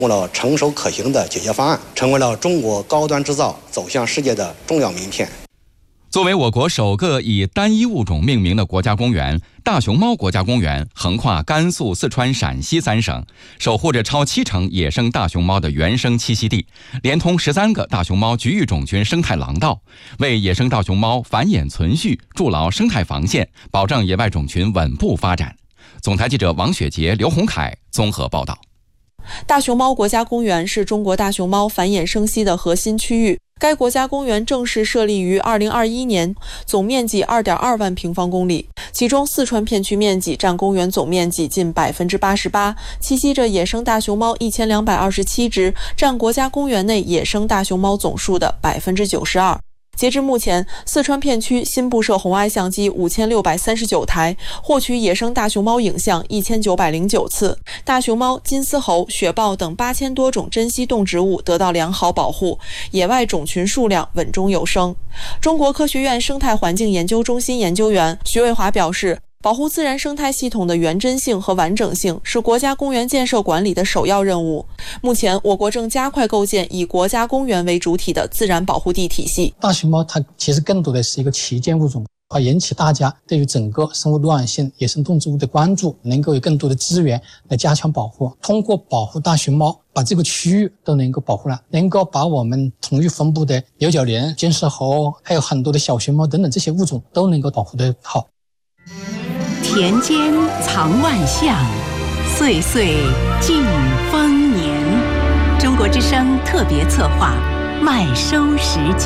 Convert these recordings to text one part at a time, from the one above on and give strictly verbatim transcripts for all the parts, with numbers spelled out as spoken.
提供了成熟可行的解决方案，成为了中国高端制造走向世界的重要名片。 作为我国首个以单一物种命名的国家公园，大熊猫国家公园横跨甘肃、四川、陕西三省，守护着超七成野生大熊猫的原生栖息地，连通十三个大熊猫局域种群生态廊道，为野生大熊猫繁衍存续筑牢生态防线，保障野外种群稳步发展。总台记者王雪杰、刘洪凯综合报道。 大熊猫国家公园是中国大熊猫繁衍生息的核心区域。该国家公园正式设立于二零二一年，总面积 二点二万平方公里，其中四川片区面积占公园总面积近 百分之八十八， 栖息着野生大熊猫一千两百二十七只，占国家公园内野生大熊猫总数的 百分之九十二。截至目前，四川片区新布设红外相机五千六百三十九台，获取野生大熊猫影像一千九百零九次，大熊猫、金丝猴、雪豹等八千多种珍稀动植物得到良好保护，野外种群数量稳中有升。中国科学院生态环境研究中心研究员徐卫华表示，保护自然生态系统的原真性和完整性是国家公园建设管理的首要任务。目前，我国正加快构建以国家公园为主体的自然保护地体系。 大熊猫它其实更多的是一个旗舰物种，啊，引起大家对于整个生物多样性、野生动植物的关注，能够有更多的资源来加强保护。通过保护大熊猫，把这个区域都能够保护了，能够把我们同域分布的牛角羚、金丝猴，还有很多的小熊猫等等这些物种都能够保护得好。 田间藏万象，岁岁尽丰年。中国之声特别策划麦收时节。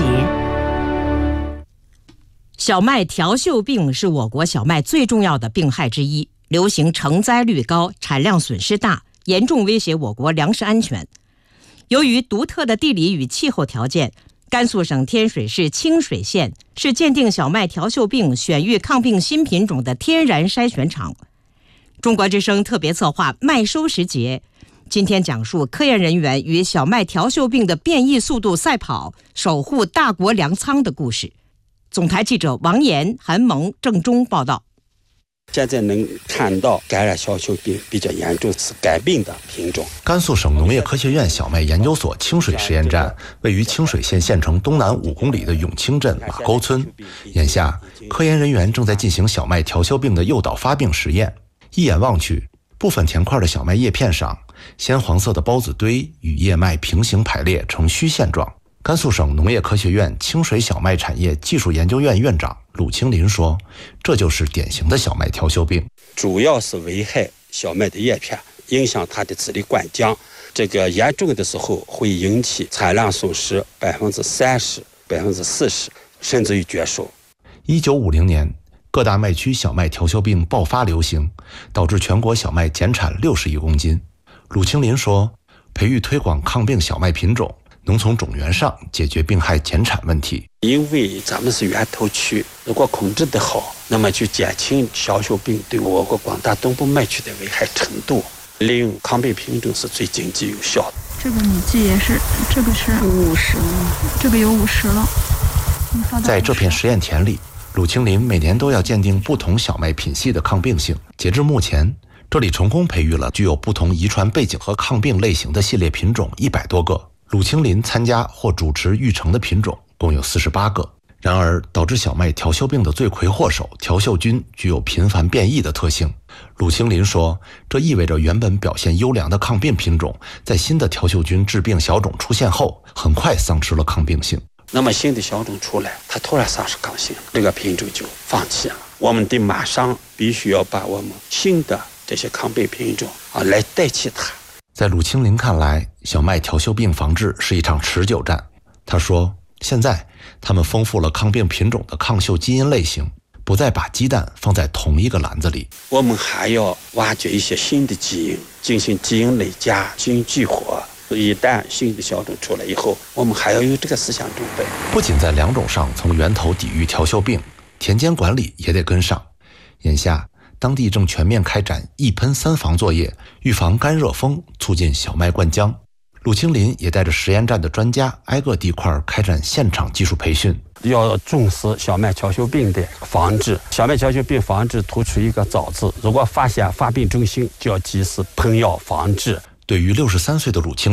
小麦条锈病是我国小麦最重要的病害之一，流行成灾率高，产量损失大，严重威胁我国粮食安全。由于独特的地理与气候条件，甘肃省天水市清水县是鉴定小麦条锈病选育抗病新品种的天然筛选场。中国之声特别策划麦收时节，今天讲述科研人员与小麦条锈病的变异速度赛跑，守护大国粮仓的故事。总台记者王岩、韩萌、郑中报道。 现在能看到感染小锈病比较严重是该病的品种。 甘肃省农业科学院小麦研究所清水实验站位于清水县县城东南五公里的永清镇马沟村。眼下，科研人员正在进行小麦条锈病的诱导发病实验。一眼望去，部分田块的小麦叶片上，鲜黄色的孢子堆与叶脉平行排列呈虚线状。甘肃省农业科学院清水小麦产业技术研究院院长鲁清林说，这就是典型的小麦条锈病， 主要是危害小麦的叶片，影响它的籽粒灌浆，这个严重的时候会引起产量损失百分之三十、百分之四十，甚至于绝收。 一九五零年，各大麦区小麦条锈病爆发流行，导致全国小麦减产六十亿公斤。鲁清林说，培育推广抗病小麦品种，能从种源上解决病害减产问题。 因为咱们是源头区，如果控制得好，那么就减轻小锈病对我国广大东部麦区的危害程度。利用抗病品种是最经济有效的。 这个米记也是，这个是五十，这个有五十了。 在这片实验田里，鲁清林每年都要鉴定不同小麦品系的抗病性。截至目前，这里成功培育了具有不同遗传背景和抗病类型的系列品种一百多个。鲁清林参加或主持育成的品种共有四十八个。然而，导致小麦条锈病的罪魁祸首条锈菌具有频繁变异的特性。鲁清林说，这意味着原本表现优良的抗病品种，在新的条锈菌致病小种出现后，很快丧失了抗病性。 那么新的小种出来，它突然丧失抗性，这个品种就放弃了。我们得马上必须要把我们新的这些抗病品种啊来代替它。 在鲁清林看来，小麦条锈病防治是一场持久战。他说，现在他们丰富了抗病品种的抗锈基因类型，不再把鸡蛋放在同一个篮子里。 我们还要挖掘一些新的基因，进行基因累加、基因激活。一旦新的小种出来以后，我们还要有这个思想准备。 不仅在两种上从源头抵御条锈病，田间管理也得跟上。眼下，当地正全面开展一喷三防作业，预防干热风，促进小麦灌浆。鲁清林也带着实验站的专家挨个地块开展现场技术培训， 要重视小麦条锈病的防治。小麦条锈病防治突出一个早字，如果发现发病征象，就要及时喷药防治。 对于六十三岁的鲁清